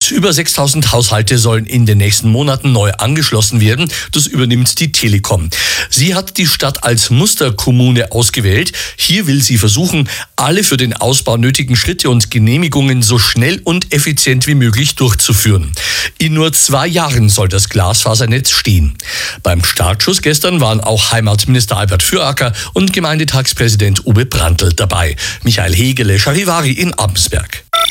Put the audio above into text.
Über 6.000 Haushalte sollen in den nächsten Monaten neu angeschlossen werden. Das übernimmt die Telekom. Sie hat die Stadt als Musterkommune ausgewählt. Hier will sie versuchen, alle für den Ausbau nötigen Schritte und Genehmigungen so schnell und effizient wie möglich durchzuführen. In nur 2 Jahren soll das Glasfasernetz stehen. Beim Startschuss gestern waren auch Heimatminister Albert Füracker und Gemeindetagspräsident Uwe Brandl dabei. Michael Hegele, Charivari in Abensberg.